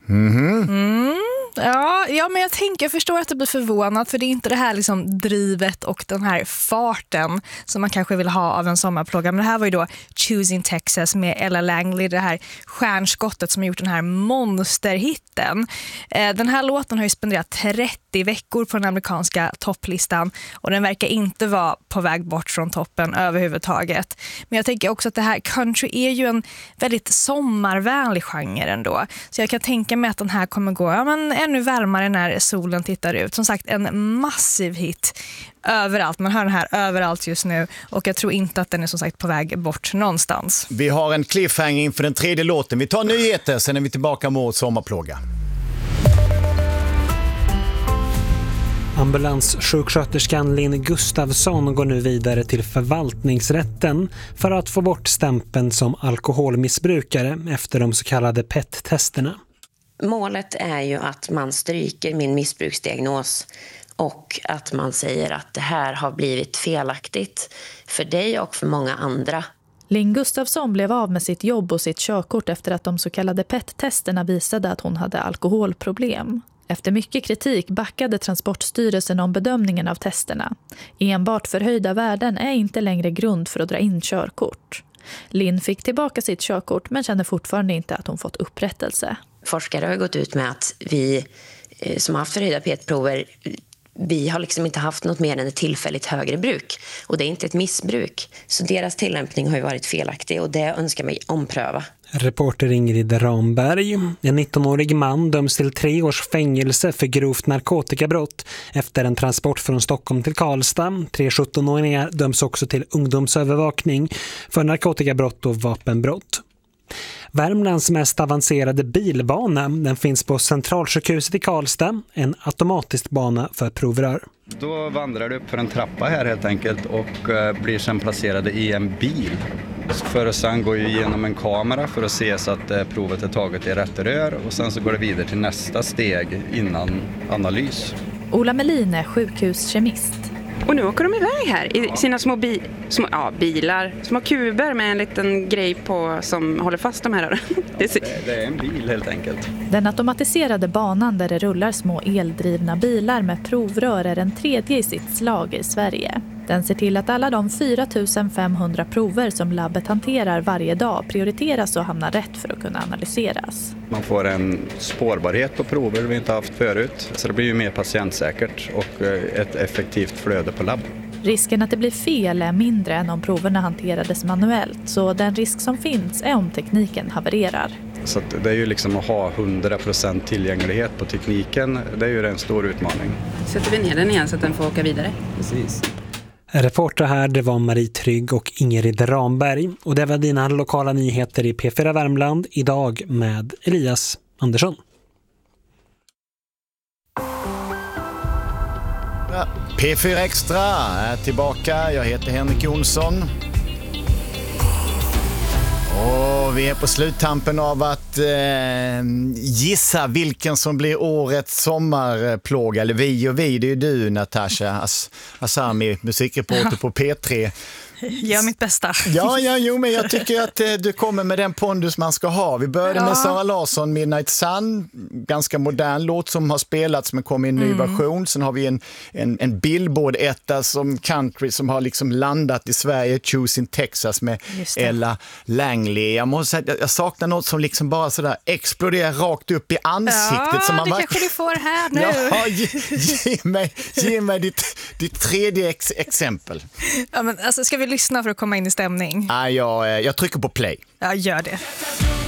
Ja, men jag förstår att det blir förvånad, för det är inte det här liksom drivet och den här farten som man kanske vill ha av en sommarplåga. Men det här var ju då Choosing Texas med Ella Langley, det här stjärnskottet som har gjort den här monsterhitten. Den här låten har ju spenderat 30 veckor på den amerikanska topplistan och den verkar inte vara på väg bort från toppen överhuvudtaget. Men jag tänker också att det här country är ju en väldigt sommarvänlig genre ändå. Så jag kan tänka mig att den här kommer gå ännu varmare när solen tittar ut. Som sagt, en massiv hit överallt. Man hör den här överallt just nu och jag tror inte att den är som sagt på väg bort någonstans. Vi har en cliffhanger inför den tredje låten. Vi tar nyheter, sen är vi tillbaka mot sommarplåga. Ambulanssjuksköterskan Linn Gustafsson går nu vidare till förvaltningsrätten för att få bort stämpeln som alkoholmissbrukare efter de så kallade PET-testerna. Målet är ju att man stryker min missbruksdiagnos och att man säger att det här har blivit felaktigt för dig och för många andra. Linn Gustafsson blev av med sitt jobb och sitt körkort efter att de så kallade PET-testerna visade att hon hade alkoholproblem. Efter mycket kritik backade Transportstyrelsen om bedömningen av testerna. Enbart förhöjda värden är inte längre grund för att dra in körkort. Linn fick tillbaka sitt körkort men känner fortfarande inte att hon fått upprättelse. Forskare har gått ut med att vi som har haft förhöjda PET-prover, vi har liksom inte haft något mer än ett tillfälligt högre bruk. Och det är inte ett missbruk. Så deras tillämpning har ju varit felaktig och det önskar mig ompröva. Reporter Ingrid Ramberg. En 19-årig man döms till 3 års fängelse för grovt narkotikabrott efter en transport från Stockholm till Karlstad. 3 17-åringar döms också till ungdomsövervakning för narkotikabrott och vapenbrott. Värmlands mest avancerade bilbana, den finns på Centralsjukhuset i Karlstad, en automatisk bana för provrör. Då vandrar du upp för en trappa här helt enkelt och blir sedan placerade i en bil. För att sen gå igenom en kamera för att se så att provet är taget i rätt rör och sen så går det vidare till nästa steg innan analys. Ola Melin är sjukhuskemist. Och nu åker de iväg här i sina små bilar, små kuber med en liten grej på som håller fast de här. Det är en bil helt enkelt. Den automatiserade banan där det rullar små eldrivna bilar med provrör är den 3:e i sitt slag i Sverige. Den ser till att alla de 4 500 prover som labbet hanterar varje dag prioriteras och hamnar rätt för att kunna analyseras. Man får en spårbarhet på prover vi inte haft förut, så det blir ju mer patientsäkert och ett effektivt flöde på labb. Risken att det blir fel är mindre än om proverna hanterades manuellt, så den risk som finns är om tekniken havererar. Så att det är ju liksom att ha 100% tillgänglighet på tekniken, det är ju en stor utmaning. Sätter vi ner den igen så att den får åka vidare? Precis. Reporter här, det var Marie Trygg och Ingrid Ramberg. Och det var dina lokala nyheter i P4 Värmland idag med Elias Andersson. P4 Extra är tillbaka. Jag heter Henrik Jonsson. Och vi är på sluttampen av att gissa vilken som blir årets sommarplåga. Eller vi, det är ju du, Natasha Asami, musikreporter på P3. Gör mitt bästa. Men jag tycker att du kommer med den pondus man ska ha. Vi började med Sara Larsson, Midnight Sun, ganska modern låt som har spelats men kom i en ny version. Sen har vi en Billboard-etta som country som har liksom landat i Sverige, Choosing Texas med Ella Langley. Jag måste säga att jag saknar något som liksom bara sådär exploderar rakt upp i ansiktet. Ja, som man det kanske du får här nu. Ja, ge mig ditt tredje exempel. Ja, men alltså, ska vi lyssna för att komma in i stämning? Jag trycker på play. Ja, gör det.